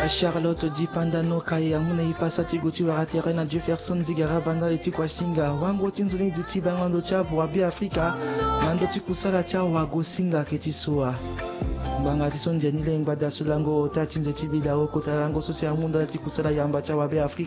Charlotte Dipandano Kaya Muna Ipasa Tiguti Waraterena Jefferson Zigara Banda Leti Kwasinga Wango Tinzoni Duti Bangando Chabu Wabi Afrika Mando Tikusala Cha Wagosinga Ketisua Banga Tison Janile Mbada Sulango Tatinze Tibida Oko Tarango Sosia Munda Tikusala Yamba Cha Wabi Afrika